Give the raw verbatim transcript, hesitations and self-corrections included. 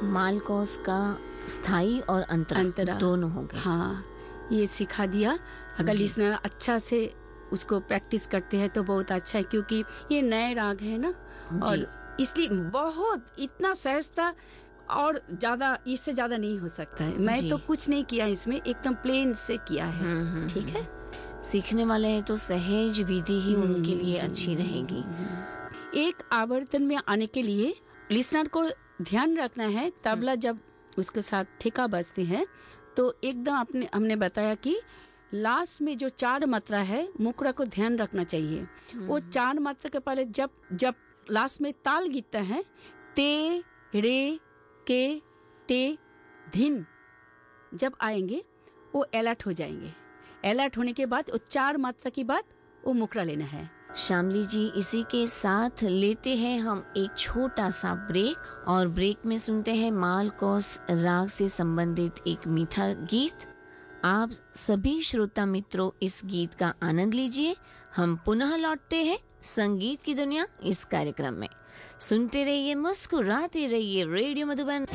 मालकोस का स्थाई और अंतरा, अंतरा दोनों हो गए। हाँ, ये सिखा दिया। अगर लिसनर अच्छा से उसको प्रैक्टिस करते हैं तो बहुत अच्छा है, क्योंकि ये नए राग है ना, और इसलिए बहुत इतना सहजता और ज्यादा इससे ज्यादा नहीं हो सकता है। मैं तो कुछ नहीं किया इसमें, एकदम प्लेन से किया है। ठीक है, सीखने वाले हैं तो सहज विधि ही उनके लिए अच्छी रहेगी। एक आवर्तन में आने के लिए लिसनर को ध्यान रखना है, तबला जब उसके साथ ठेका बजते हैं तो एकदम अपने हमने बताया कि लास्ट में जो चार मात्रा है मुकरा को ध्यान रखना चाहिए। वो चार मात्रा के पहले जब जब लास्ट में ताल गिरता है, ते रे के टे धिन जब आएंगे वो अलर्ट हो जाएंगे। अलर्ट होने के बाद वो चार मात्रा के बाद वो मुकरा लेना है। शामली जी, इसी के साथ लेते हैं हम एक छोटा सा ब्रेक, और ब्रेक में सुनते हैं मालकोस राग से संबंधित एक मीठा गीत। आप सभी श्रोता मित्रों इस गीत का आनंद लीजिए। हम पुनः लौटते हैं संगीत की दुनिया इस कार्यक्रम में। सुनते रहिए, मुस्कुराते रहिए, रेडियो मधुबन।